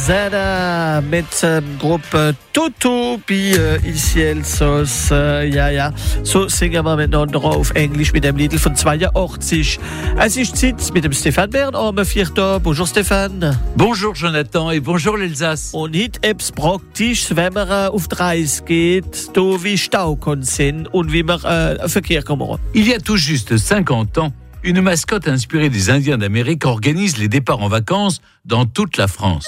Zada mit Gruppe Toto, wie ici Elsass. Ja. So singen wir miteinander auf Englisch mit dem Lied von 82. Es ist Zeit mit dem Stéphane Bern am Viertag. Bonjour Stéphane. Bonjour Jonathan et bonjour l'Elsass. Und heute etwas praktisch, wenn man auf die Reise geht, da wie Stau kann sein und wie man Verkehr kann machen. Il y a tout juste 50 ans, une mascotte inspirée des Indiens d'Amérique organise les départs en vacances dans toute la France.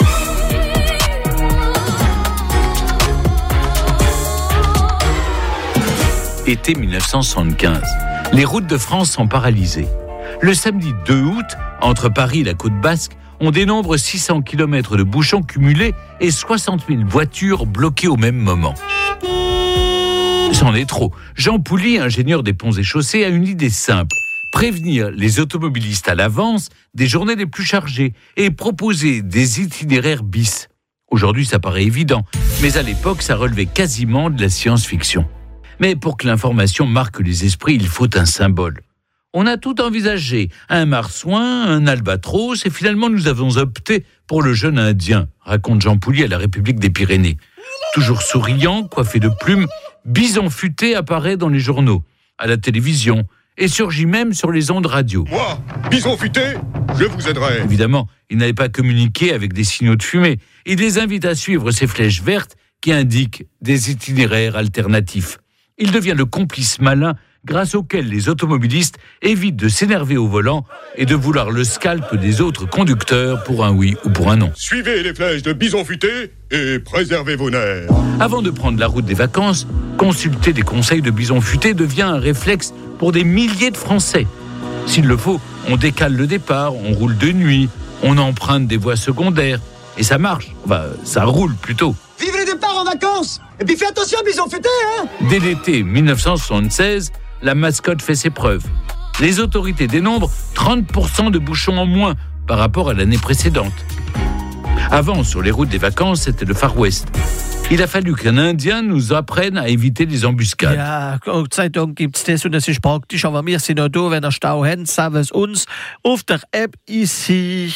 Été 1975. Les routes de France sont paralysées. Le samedi 2 août, entre Paris et la côte basque, on dénombre 600 km de bouchons cumulés et 60 000 voitures bloquées au même moment. C'en est trop. Jean Pouly, ingénieur des ponts et chaussées, a une idée simple. Prévenir les automobilistes à l'avance des journées les plus chargées et proposer des itinéraires bis. Aujourd'hui, ça paraît évident, mais à l'époque, ça relevait quasiment de la science-fiction. Mais pour que l'information marque les esprits, il faut un symbole. On a tout envisagé, un marsouin, un albatros, et finalement nous avons opté pour le jeune Indien, raconte Jean Pouly à la République des Pyrénées. Toujours souriant, coiffé de plumes, Bison Futé apparaît dans les journaux, à la télévision, et surgit même sur les ondes radio. Moi, Bison Futé, je vous aiderai. Évidemment, il n'avait pas communiqué avec des signaux de fumée. Il les invite à suivre ces flèches vertes qui indiquent des itinéraires alternatifs. Il devient le complice malin grâce auquel les automobilistes évitent de s'énerver au volant et de vouloir le scalp des autres conducteurs pour un oui ou pour un non. Suivez les flèches de Bison Futé et préservez vos nerfs. Avant de prendre la route des vacances, consulter des conseils de Bison Futé devient un réflexe pour des milliers de Français. S'il le faut, on décale le départ, on roule de nuit, on emprunte des voies secondaires. Et ça marche, enfin, ça roule plutôt. Vive les départs en vacances! Et puis fais attention, Bison Futé, hein! Dès l'été 1976, la mascotte fait ses preuves. Les autorités dénombrent 30% de bouchons en moins par rapport à l'année précédente. Avant, sur les routes des vacances, c'était le Far West. Il a fallu qu'un Indien nous apprenne à éviter les embuscades. Ja, Gott sei Dank gibt's das und das ist praktisch, aber wir sind auch da, wenn ihr Stau habt, sagen es uns auf der App ici.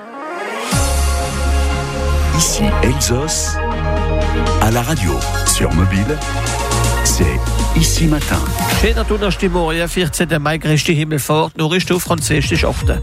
Ici Elsass, à la radio, sur mobile, c'est Ici Matin. Schöner Donnerstagmorgen, 14. Mai, Christi Himmelfahrt, nur ist auf Französisch 8.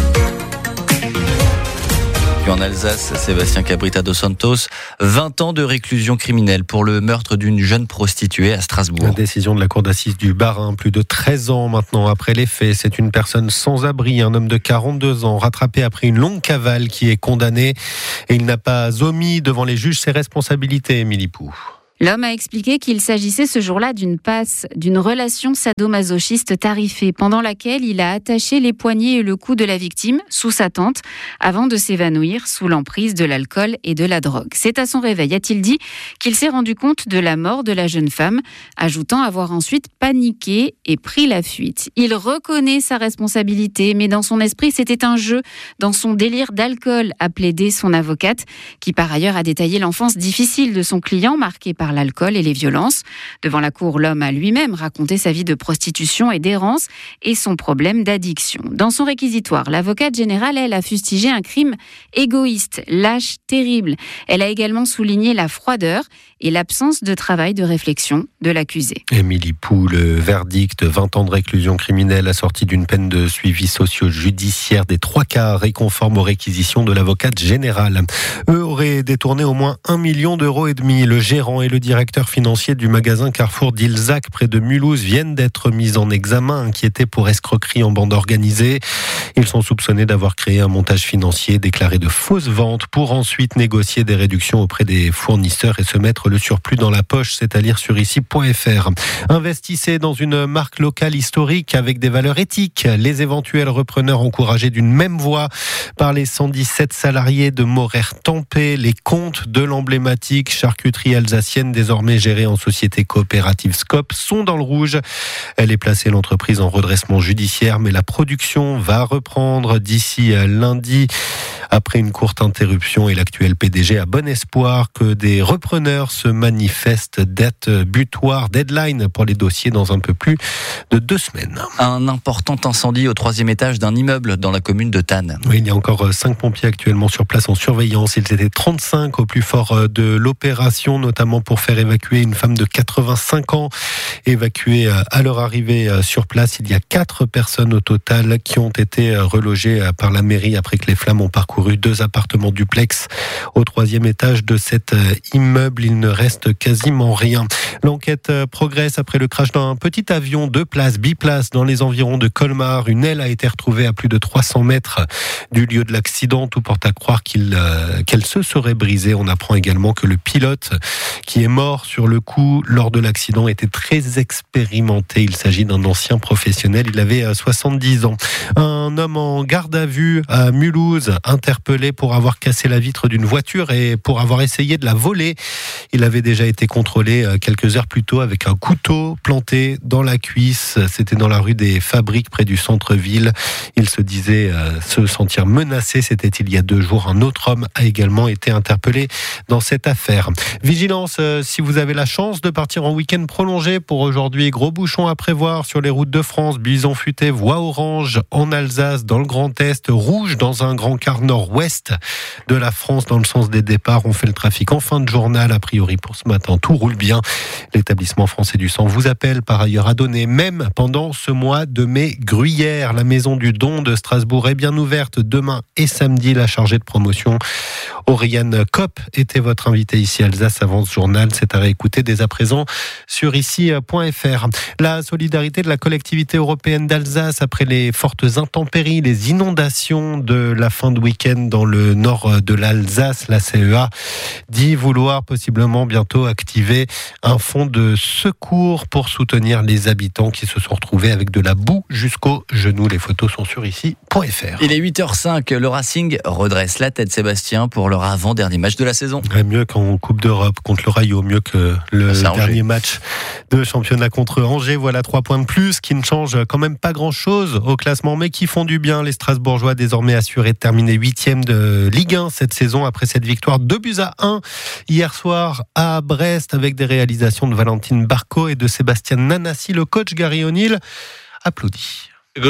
Puis en Alsace, Sébastien Cabrita dos Santos, 20 ans de réclusion criminelle pour le meurtre d'une jeune prostituée à Strasbourg. La décision de la cour d'assises du Bas-Rhin, plus de 13 ans maintenant après les faits. C'est une personne sans abri, un homme de 42 ans, rattrapé après une longue cavale qui est condamné. Et il n'a pas omis devant les juges ses responsabilités, Émilie Pou. L'homme a expliqué qu'il s'agissait ce jour-là d'une relation sadomasochiste tarifée, pendant laquelle il a attaché les poignets et le cou de la victime sous sa tente avant de s'évanouir sous l'emprise de l'alcool et de la drogue. C'est à son réveil, a-t-il dit, qu'il s'est rendu compte de la mort de la jeune femme, ajoutant avoir ensuite paniqué et pris la fuite. Il reconnaît sa responsabilité, mais dans son esprit, c'était un jeu. Dans son délire d'alcool, a plaidé son avocate, qui par ailleurs a détaillé l'enfance difficile de son client, marquée par l'alcool et les violences. Devant la cour, l'homme a lui-même raconté sa vie de prostitution et d'errance et son problème d'addiction. Dans son réquisitoire, l'avocate générale, elle, a fustigé un crime égoïste, lâche, terrible. Elle a également souligné la froideur et l'absence de travail de réflexion de l'accusé. Émilie Pou, le verdict, 20 ans de réclusion criminelle assorti d'une peine de suivi socio-judiciaire des 3/4 et conforme aux réquisitions de l'avocate générale. Eux auraient détourné au moins 1,5 million d'euros. Le gérant et le directeur financier du magasin Carrefour d'Ilzac près de Mulhouse viennent d'être mis en examen, inquiétés pour escroquerie en bande organisée. Ils sont soupçonnés d'avoir créé un montage financier, déclaré de fausses ventes pour ensuite négocier des réductions auprès des fournisseurs et se mettre le surplus dans la poche, c'est à dire sur ici.fr. Investissez dans une marque locale historique avec des valeurs éthiques. Les éventuels repreneurs encouragés d'une même voix par les 117 salariés de Morer-Tempé, les comptes de l'emblématique charcuterie alsacienne désormais gérée en société coopérative Scope sont dans le rouge. Elle est placée, l'entreprise, en redressement judiciaire, mais la production va reprendre d'ici lundi Après une courte interruption, et l'actuel PDG a bon espoir que des repreneurs se manifestent. Date butoir, deadline pour les dossiers dans un peu plus de 2 semaines. Un important incendie au 3e étage d'un immeuble dans la commune de Tannes. Oui, il y a encore 5 pompiers actuellement sur place en surveillance. Ils étaient 35 au plus fort de l'opération, notamment pour faire évacuer une femme de 85 ans. Évacuée à leur arrivée sur place, il y a 4 personnes au total qui ont été relogées par la mairie après que les flammes ont parcouru 2 appartements duplex au 3e étage de cet immeuble. Il ne reste quasiment rien. L'enquête progresse après le crash d'un petit avion 2 places, biplace dans les environs de Colmar. Une aile a été retrouvée à plus de 300 mètres du lieu de l'accident. Tout porte à croire qu'elle se serait brisée. On apprend également que le pilote qui est mort sur le coup lors de l'accident était très expérimenté. Il s'agit d'un ancien professionnel. Il avait 70 ans. Un homme en garde à vue à Mulhouse, interpellé pour avoir cassé la vitre d'une voiture et pour avoir essayé de la voler. Il avait déjà été contrôlé quelques heures plus tôt avec un couteau planté dans la cuisse. C'était dans la rue des Fabriques près du centre-ville. Il se disait se sentir menacé. C'était il y a 2 jours. Un autre homme a également été interpellé dans cette affaire. Vigilance si vous avez la chance de partir en week-end prolongé. Pour aujourd'hui, gros bouchons à prévoir sur les routes de France. Bison futé, voie orange en Alsace, dans le Grand Est, rouge dans un grand quart nord-ouest de la France dans le sens des départs. On fait le trafic en fin de journal. A priori pour ce matin, tout roule bien. L'établissement français du sang vous appelle par ailleurs à donner, même pendant ce mois de mai gruyère. La maison du don de Strasbourg est bien ouverte demain et samedi. La chargée de promotion Oriane Kopp était votre invitée ici à Alsace avant ce journal. C'est à réécouter dès à présent sur ici.fr. La solidarité de la collectivité européenne d'Alsace après les fortes intempéries, les inondations de la fin de week-end dans le nord de l'Alsace. La CEA dit vouloir possiblement bientôt activer un fonds de secours pour soutenir les habitants qui se sont retrouvés avec de la boue jusqu'aux genoux. Les photos sont sur ici.fr. Il est 8h05, le Racing redresse la tête, Sébastien, pour leur avant-dernier match de la saison. Mieux qu'en Coupe d'Europe contre le Rayo, mieux que le dernier match de championnat contre Angers. Voilà 3 points de plus qui ne changent quand même pas grand-chose au classement, mais qui font du bien. Les Strasbourgeois désormais assurés de terminer 8e de Ligue 1 cette saison après cette victoire 2-1 hier soir à Brest avec des réalisations de Valentine Barco et de Sébastien Nanassi. Le coach Gary O'Neill applaudit.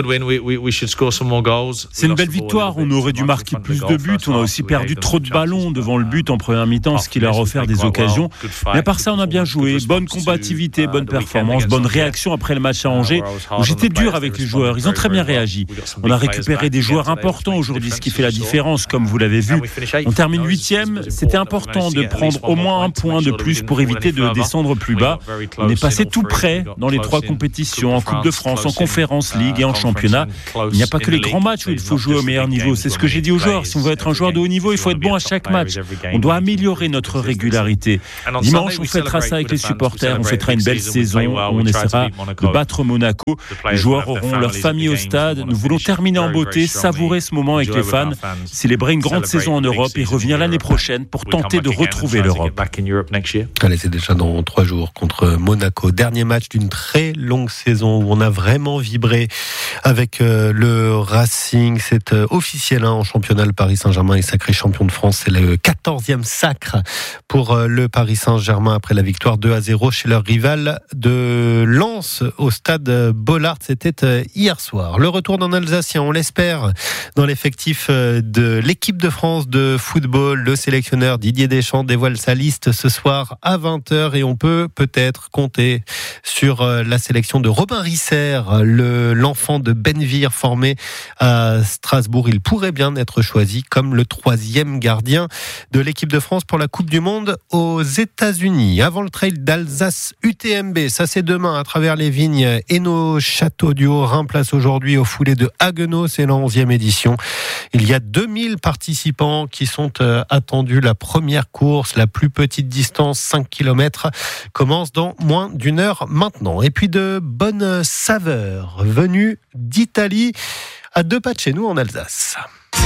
C'est une belle victoire, on aurait dû marquer plus de buts, on a aussi perdu trop de ballons devant le but en première mi-temps, ce qui leur a offert des occasions. Mais à part ça, on a bien joué, bonne combativité, bonne performance, bonne réaction après le match à Angers, où j'étais dur avec les joueurs, ils ont très bien réagi. On a récupéré des joueurs importants aujourd'hui, ce qui fait la différence, comme vous l'avez vu. On termine 8e, c'était important de prendre au moins un point de plus pour éviter de descendre plus bas. On est passé tout près dans les 3 compétitions, en Coupe de France, en Conférence League et en championnat. Il n'y a pas que les grands matchs où il faut jouer au meilleur niveau. C'est ce que j'ai dit aux joueurs. Si on veut être un joueur de haut niveau, il faut être bon à chaque match. On doit améliorer notre régularité. Dimanche, on fêtera ça avec les supporters. On fêtera une belle saison. On essaiera de battre Monaco. Les joueurs auront leur famille au stade. Nous voulons terminer en beauté, savourer ce moment avec les fans, célébrer une grande saison en Europe et revenir l'année prochaine pour tenter de retrouver l'Europe. Allez, c'est déjà dans 3 jours contre Monaco. Dernier match d'une très longue saison où on a vraiment vibré avec le Racing. C'est officiel en championnat. Le Paris Saint-Germain est sacré champion de France. C'est le 14e sacre pour le Paris Saint-Germain après la victoire 2-0 chez leur rival de Lens au stade Bollaert. C'était hier soir. Le retour d'un Alsacien, on l'espère, dans l'effectif de l'équipe de France de football. Le sélectionneur Didier Deschamps dévoile sa liste ce soir à 20h et on peut peut-être compter sur la sélection de Robin Risser, l'enfant de Benvir formé à Strasbourg. Il pourrait bien être choisi comme le 3e gardien de l'équipe de France pour la Coupe du Monde aux États-Unis. Avant le trail d'Alsace UTMB, ça c'est demain à travers les vignes Hainaut Château du Haut-Rhin, place aujourd'hui au foulée de Haguenau, c'est la 11e édition. Il y a 2000 participants qui sont attendus. La première course, la plus petite distance, 5 km, commence dans moins d'une heure maintenant. Et puis de bonnes saveurs venues d'Italie à 2 pas de chez nous en Alsace.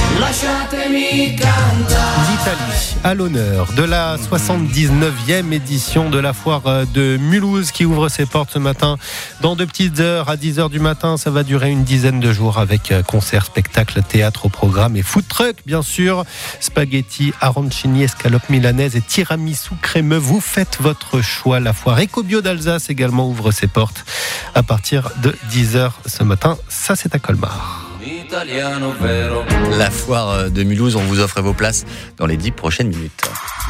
L'Italie à l'honneur de la 79e édition de la foire de Mulhouse qui ouvre ses portes ce matin dans 2 petites heures à 10h du matin. Ça va durer une dizaine de jours avec concerts, spectacles, théâtre au programme et food truck bien sûr. Spaghetti, arancini, escalope milanaise et tiramisu crémeux. Vous faites votre choix. La foire Ecobio d'Alsace également ouvre ses portes à partir de 10h ce matin. Ça c'est à Colmar. La foire de Mulhouse, on vous offre vos places dans les 10 prochaines minutes.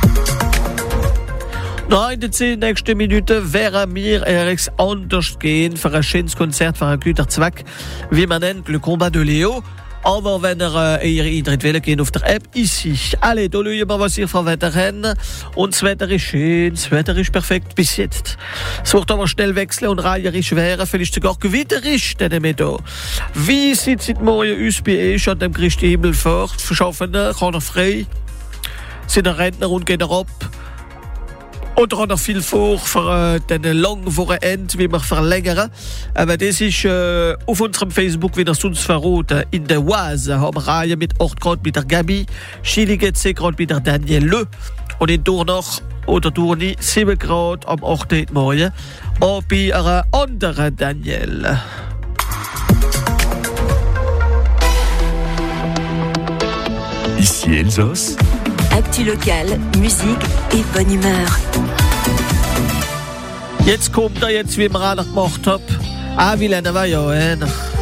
Nein, in den 10 nächsten Minuten werden wir Eriks anders gehen für ein schönes Konzert, für einen guten Zweck, wie man nennt, le Combat de Leo. Aber wenn ihr Eintritt wählen gehen auf der App, ici. Allez, da schauen wir, was ihr vom Wetter habt. Und das Wetter ist schön, das Wetter ist perfekt bis jetzt. Es wird aber schnell wechseln und reiherisch werden, vielleicht sogar gewitterisch, denn wir da. Wie sieht es morgen aus bei euch an dem Christi Himmelfahrt? Verschaffene, kann er frei? Sind er Rentner und geht er ab? Oder hat er viel vor für den langen Wochenende, wie wir verlängern. Aber das ist auf unserem Facebook, wie das uns verraten. In der Oise haben wir Reihe mit 8 Grad mit der Gabi, Schillige 10 Grad mit der Danielle und in Dornach oder Dorni 7 Grad am 8. Morgen. Und bei einer anderen Danielle. Ici Elsos. Actu locale, musique et bonne humeur. Jetzt kommt er, jetzt wie wir alle gemacht haben. Wie lange war ja einer?